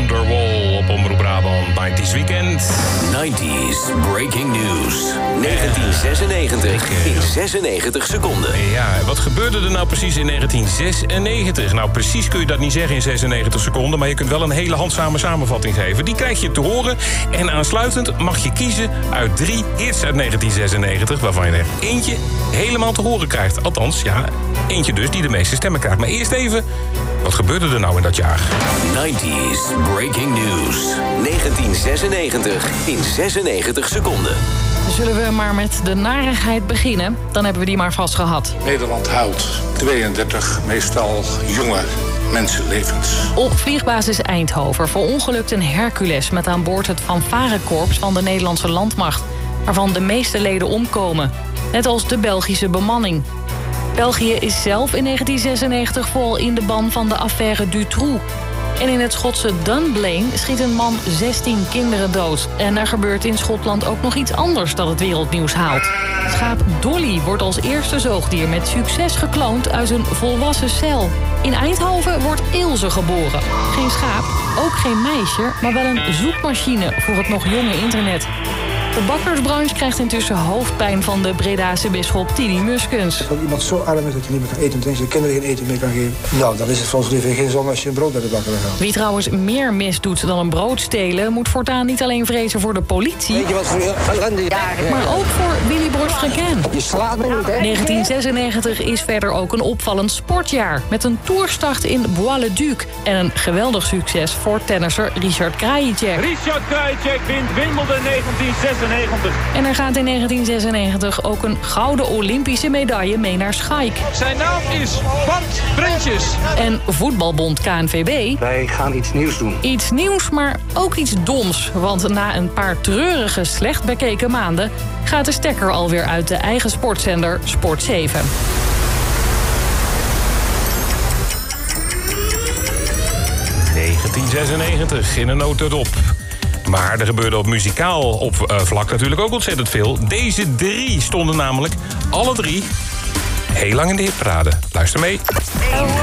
Wonderwall op Omroep Brabant. 90s Weekend. 90s Breaking News. 1996 in 96 seconden. Ja, wat gebeurde er nou precies in 1996? Nou, precies kun je dat niet zeggen in 96 seconden... maar je kunt wel een hele handzame samenvatting geven. Die krijg je te horen en aansluitend mag je kiezen uit 3 hits uit 1996... waarvan je er eentje helemaal te horen krijgt. Althans, ja, eentje dus die de meeste stemmen krijgt. Maar eerst even, wat gebeurde er nou in dat jaar? 90s Breaking News. 1996 in 96 seconden. Zullen we maar met de narigheid beginnen? Dan hebben we die maar vast gehad. Nederland houdt 32 meestal jonge mensenlevens. Op vliegbasis Eindhoven verongelukt een Hercules... met aan boord het fanfarekorps van de Nederlandse landmacht... waarvan de meeste leden omkomen. Net als de Belgische bemanning. België is zelf in 1996 vol in de ban van de affaire Dutroux. En in het Schotse Dunblane schiet een man 16 kinderen dood. En er gebeurt in Schotland ook nog iets anders dat het wereldnieuws haalt. Schaap Dolly wordt als eerste zoogdier met succes gekloond uit een volwassen cel. In Eindhoven wordt Ilse geboren. Geen schaap, ook geen meisje, maar wel een zoekmachine voor het nog jonge internet. De bakkersbranche krijgt intussen hoofdpijn van de Bredase bisschop Tini Muskens. Als iemand zo arm is dat je niet meer kan eten... en je kinderen geen eten meer kan geven... nou, dan is het voor ons leven geen zon als je een brood bij de bakker gaat. Wie trouwens meer mis doet dan een brood stelen... moet voortaan niet alleen vrezen voor de politie... Weet je wat voor ellende je... maar ook voor Willy Borst-Frequin. Je slaat me niet, hè? 1996 is verder ook een opvallend sportjaar... met een toerstart in Bois-le-Duc... en een geweldig succes voor tennisser Richard Krajicek. Richard Krajicek wint Wimbledon 1996. En er gaat in 1996 ook een gouden Olympische medaille mee naar Schaik. Zijn naam is Bart Brentjes. En voetbalbond KNVB... Wij gaan iets nieuws doen. Iets nieuws, maar ook iets doms. Want na een paar treurige, slecht bekeken maanden... gaat de stekker alweer uit de eigen sportzender Sport 7. ...1996 in een notendop. Maar er gebeurde op muzikaal vlak natuurlijk ook ontzettend veel. Deze 3 stonden namelijk, alle 3, heel lang in de hitparade. Luister mee.